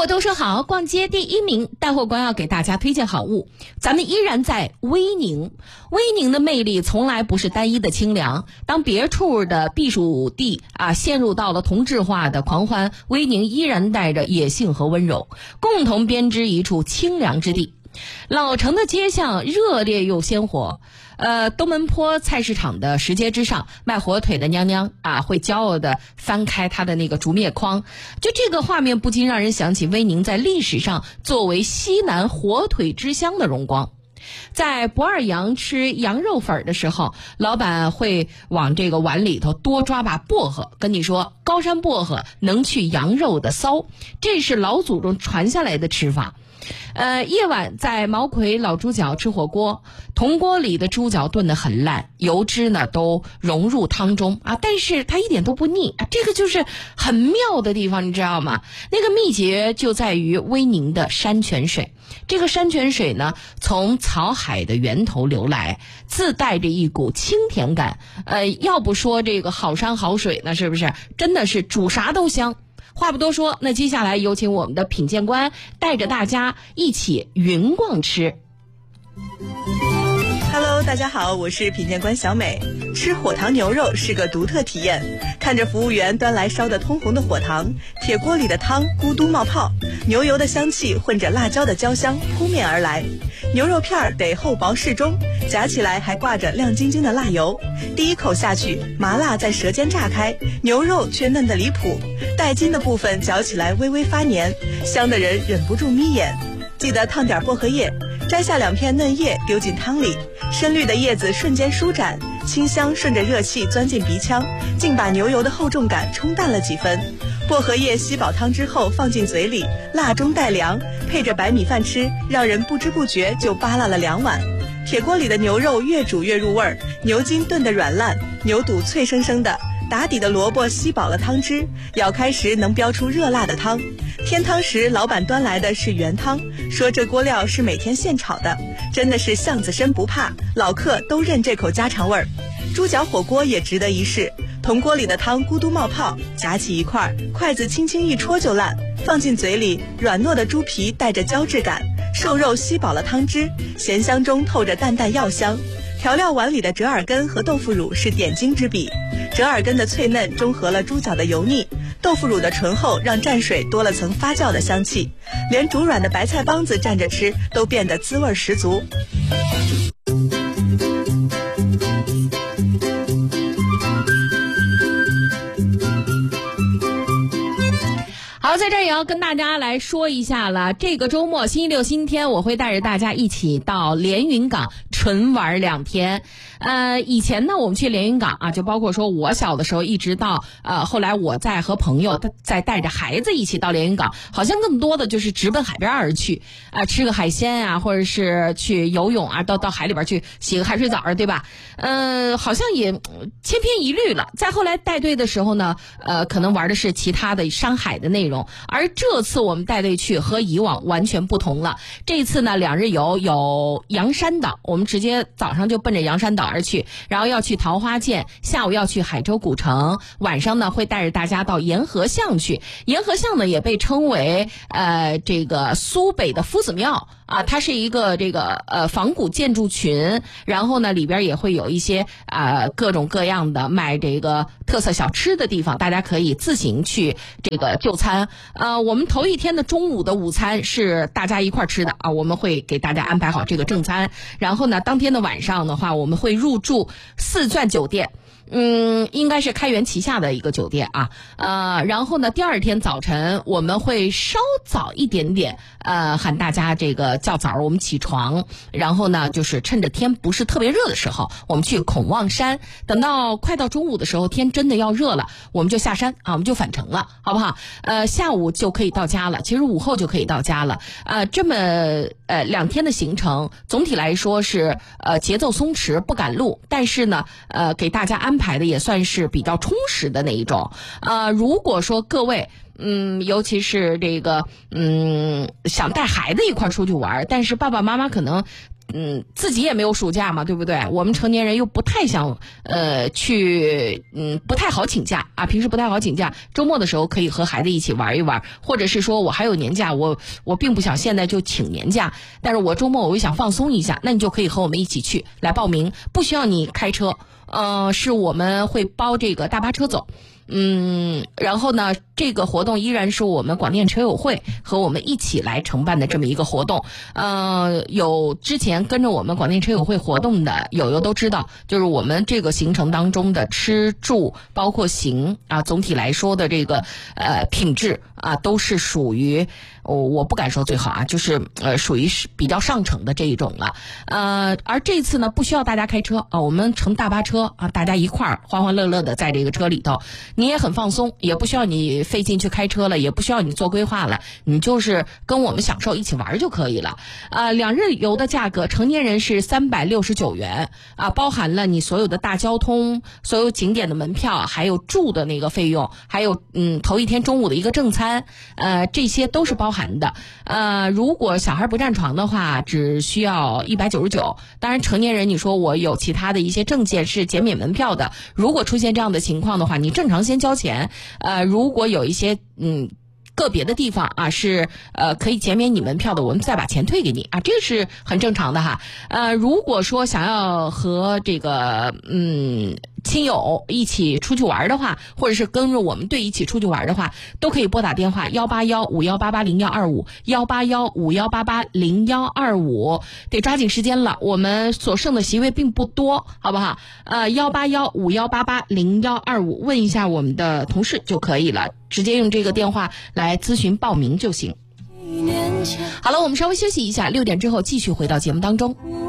货都说好，逛街第一名，带货官要给大家推荐好物。咱们依然在威宁，威宁的魅力从来不是单一的清凉。当别处的避暑地陷入到了同质化的狂欢，威宁依然带着野性和温柔，共同编织一处清凉之地。老城的街巷热烈又鲜活。东门坡菜市场的石阶之上，卖火腿的娘娘会骄傲地翻开她的那个竹篾筐，就这个画面不禁让人想起威宁在历史上作为西南火腿之乡的荣光。在不二羊吃羊肉粉的时候，老板会往这个碗里头多抓把薄荷，跟你说高山薄荷能去羊肉的骚，这是老祖宗传下来的吃法。夜晚在毛葵老猪脚吃火锅，铜锅里的猪脚炖得很烂，油脂呢都融入汤中但是它一点都不腻这个就是很妙的地方，你知道吗？那个秘诀就在于威宁的山泉水。这个山泉水呢，从草海的源头流来，自带着一股清甜感。要不说这个好山好水呢，是不是？真的是煮啥都香。话不多说，那接下来有请我们的品鉴官带着大家一起云逛吃。 Hello， 大家好，我是品鉴官小美。吃火塘牛肉是个独特体验，看着服务员端来烧得通红的火塘，铁锅里的汤咕嘟冒泡，牛油的香气混着辣椒的焦香扑面而来。牛肉片得厚薄适中，夹起来还挂着亮晶晶的辣油。第一口下去，麻辣在舌尖炸开，牛肉却嫩得离谱，带筋的部分嚼起来微微发黏，香的人忍不住眯眼。记得烫点薄荷叶，摘下2片嫩叶丢进汤里，深绿的叶子瞬间舒展，清香顺着热气钻进鼻腔，竟把牛油的厚重感冲淡了几分。薄荷叶吸饱汤之后放进嘴里，辣中带凉，配着白米饭吃，让人不知不觉就扒拉了2碗。铁锅里的牛肉越煮越入味儿，牛筋炖得软烂，牛肚脆生生的，打底的萝卜吸饱了汤汁，咬开时能飙出热辣的汤。添汤时老板端来的是原汤，说这锅料是每天现炒的，真的是巷子深不怕，老客都认这口家常味儿。猪脚火锅也值得一试，铜锅里的汤咕嘟冒泡，夹起一块，筷子轻轻一戳就烂，放进嘴里，软糯的猪皮带着胶质感，瘦肉吸饱了汤汁，咸香中透着淡淡药香。调料碗里的折耳根和豆腐乳是点睛之笔，折耳根的脆嫩中和了猪脚的油腻，豆腐乳的醇厚让蘸水多了层发酵的香气，连煮软的白菜帮子蘸着吃都变得滋味十足。 好，在这儿也要跟大家来说一下了，这个周末星期六星期天我会带着大家一起到连云港纯玩2天。以前呢我们去连云港就包括说我小的时候一直到后来我再和朋友再带着孩子一起到连云港，好像更多的就是直奔海边而去吃个海鲜或者是去游泳到海里边去洗个海水澡对吧？好像也千篇一律了。再后来带队的时候呢可能玩的是其他的山海的内容，而这次我们带队去和以往完全不同了。这次呢2日游有阳山岛，我们直接早上就奔着阳山岛而去，然后要去桃花涧，下午要去海州古城，晚上呢会带着大家到沿河巷去。沿河巷呢也被称为这个苏北的夫子庙它是一个这个仿古建筑群，然后呢里边也会有一些各种各样的卖这个特色小吃的地方，大家可以自行去这个就餐。我们头一天的中午的午餐是大家一块吃的我们会给大家安排好这个正餐，然后呢当天的晚上的话我们会入住4钻酒店，应该是开元旗下的一个酒店然后呢第2天早晨我们会稍早一点点喊大家这个较早我们起床，然后呢就是趁着天不是特别热的时候我们去孔望山，等到快到中午的时候天真的要热了，我们就下山我们就返程了，好不好？下午就可以到家了，其实午后就可以到家了。这么2天的行程总体来说是节奏松弛不赶路，但是呢给大家安排的也算是比较充实的那一种。如果说各位尤其是这个想带孩子一块出去玩，但是爸爸妈妈可能自己也没有暑假嘛，对不对？我们成年人又不太想不太好请假啊，平时不太好请假，周末的时候可以和孩子一起玩一玩，或者是说我还有年假，我并不想现在就请年假，但是我周末我又想放松一下，那你就可以和我们一起去来报名，不需要你开车，是我们会包这个大巴车走。然后呢，这个活动依然是我们广电车友会和我们一起来承办的这么一个活动。有之前跟着我们广电车友会活动的友友都知道，就是我们这个行程当中的吃住包括行啊，总体来说的这个品质啊，都是属于我不敢说最好啊，就是属于是比较上乘的这一种了。而这次呢，不需要大家开车啊，我们乘大巴车啊，大家一块儿欢欢乐乐的在这个车里头。你也很放松，也不需要你费劲去开车了，也不需要你做规划了，你就是跟我们享受一起玩就可以了。2日游的价格，成年人是369元啊，包含了你所有的大交通、所有景点的门票，还有住的那个费用，还有头一天中午的一个正餐，这些都是包含的。如果小孩不占床的话，只需要199。当然，成年人你说我有其他的一些证件是减免门票的，如果出现这样的情况的话，你正常先交钱，如果有一些个别的地方啊是可以减免你门票的，我们再把钱退给你啊，这是很正常的哈。如果说想要和这个亲友一起出去玩的话，或者是跟着我们队一起出去玩的话，都可以拨打电话18151880125 18151880125，得抓紧时间了，我们所剩的席位并不多，好不好？18151880125，问一下我们的同事就可以了，直接用这个电话来咨询报名就行。好了，我们稍微休息一下，6点之后继续回到节目当中。